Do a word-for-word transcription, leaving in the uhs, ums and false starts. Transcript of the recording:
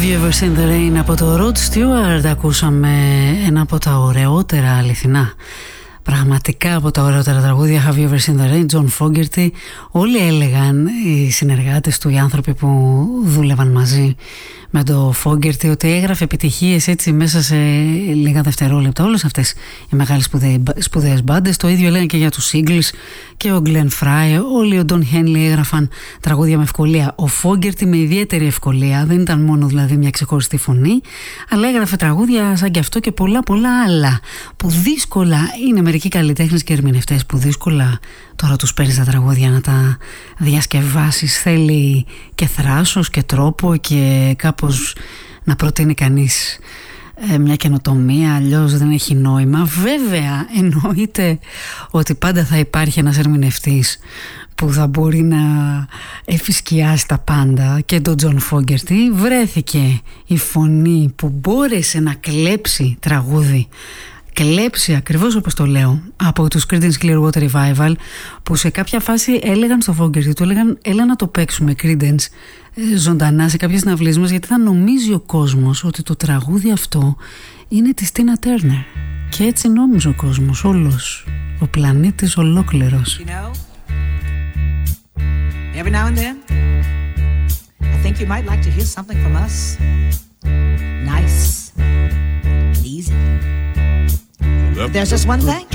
You ever seen the rain από το Rod Stewart? Ακούσαμε ένα από τα ωραιότερα, αληθινά, πραγματικά από τα ωραιότερα τραγούδια. Have you ever seen the rain? John Fogerty. Όλοι έλεγαν, οι συνεργάτες του, οι άνθρωποι που δούλευαν μαζί με το Fogerty, ότι έγραφε επιτυχίες έτσι μέσα σε λίγα δευτερόλεπτα. Όλες αυτές οι μεγάλες σπουδαίες μπάντες. Το ίδιο έλεγαν και για τους Eagles και ο Glenn Fry. Όλοι, ο Don Henley, έγραφαν τραγούδια με ευκολία. Ο Fogerty με ιδιαίτερη ευκολία. Δεν ήταν μόνο δηλαδή μια ξεχωριστή φωνή, αλλά έγραφε τραγούδια σαν και αυτό και πολλά πολλά άλλα που δύσκολα, είναι μερικοί καλλιτέχνες και ερμηνευτές που δύσκολα τώρα τους παίρνεις τα τραγούδια να τα διασκευάσεις. Θέλει και θράσος και τρόπο και κάπως να προτείνει κανείς ε, μια καινοτομία, αλλιώς δεν έχει νόημα. Βέβαια εννοείται ότι πάντα θα υπάρχει ένας ερμηνευτής που θα μπορεί να εφισκιάσει τα πάντα, και τον John Fogerty. Βρέθηκε η φωνή που μπόρεσε να κλέψει τραγούδι, κλέψει ακριβώς όπως το λέω, από τους Creedence Clearwater Revival, που σε κάποια φάση έλεγαν στο Fogerty, του έλεγαν έλα να το παίξουμε Creedence ζωντανά σε κάποιες συναυλίες μας, γιατί θα νομίζει ο κόσμος ότι το τραγούδι αυτό είναι της Tina Turner. Και έτσι νόμιζε ο κόσμος όλος, ο πλανήτης ολόκληρος. You know, every now and then I think you might like to hear something from us. Nice and easy. There's just one thing.